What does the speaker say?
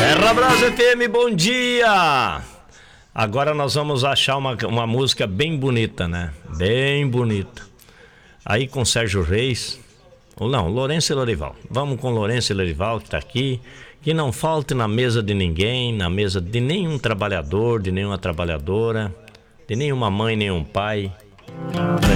Terra Brasa FM, bom dia! Agora nós vamos achar uma música bem bonita, né? Bem bonita. Aí com Sérgio Reis, ou não, Lourenço e Lorival. Vamos com Lourenço e Lorival, que tá aqui. Que não falte na mesa de ninguém, na mesa de nenhum trabalhador, de nenhuma trabalhadora, de nenhuma mãe, nenhum pai.